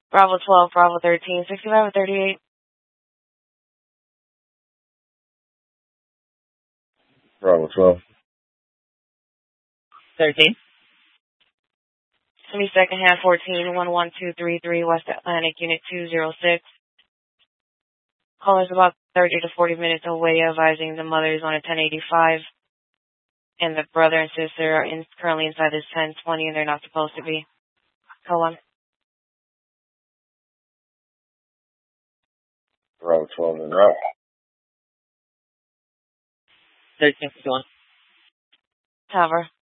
Bravo 12, Bravo 13, 65 and 38. Bravo 12. 13. 22nd hand 14, 11233, West Atlantic, Unit 206. Caller's about 30 to 40 minutes away, advising the mother is on a 1085. And the brother and sister are currently inside this 1020, and they're not supposed to be. Call on. Bravo 12 en route. 1351. Tower.